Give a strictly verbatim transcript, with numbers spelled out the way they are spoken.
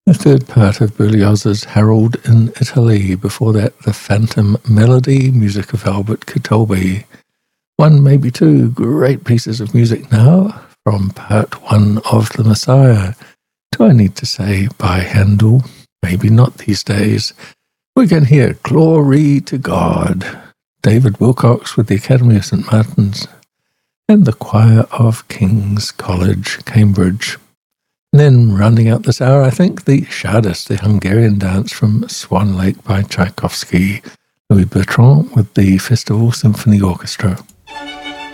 The third part of Berlioz's Harold in Italy. Before that, The Phantom Melody, music of Albert Kitolbi. One, maybe two great pieces of music now from part one of The Messiah. Do I need to say by Handel? Maybe not these days. We can hear Glory to God. David Wilcox with the Academy of Saint Martin's and the Choir of King's College, Cambridge. And then rounding out this hour, I think, the Czardas, the Hungarian dance from Swan Lake by Tchaikovsky. Louis Bertrand with the Festival Symphony Orchestra.